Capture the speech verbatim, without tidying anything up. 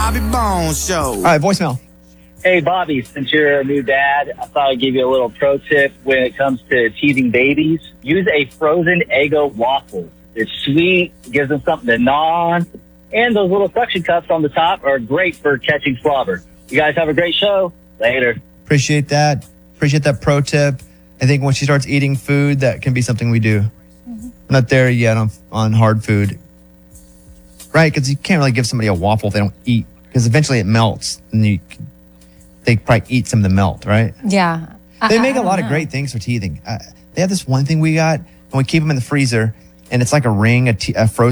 Bobby Bones Show. All right, voicemail. Hey, Bobby, since you're a new dad, I thought I'd give you a little pro tip when it comes to teething babies. Use a frozen Eggo waffle. It's sweet, gives them something to gnaw on, and those little suction cups on the top are great for catching slobber. You guys have a great show. Later. Appreciate that. Appreciate that pro tip. I think when she starts eating food, that can be something we do. Mm-hmm. I'm not there yet on, on hard food. Right? Because you can't really give somebody a waffle if they don't eat. Because eventually it melts, and you can, they probably eat some of the melt, right? Yeah. They I, make I a lot know. of great things for teething. Uh, they have this one thing we got, and we keep them in the freezer, and it's like a ring, a, t- a frozen